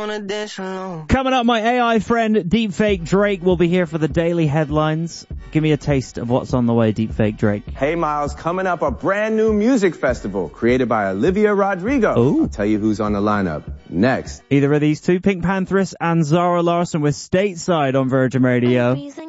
wanna dance alone. Coming up, my AI friend Deepfake Drake will be here for the daily headlines. Give me a taste of what's on the way, Deepfake Drake. Hey Miles, coming up, a brand new music festival created by Olivia Rodrigo. Ooh. I'll tell you who's on the lineup next. Either of these two, Pink Pantheress and Zara Larsson with Stateside on Virgin Radio.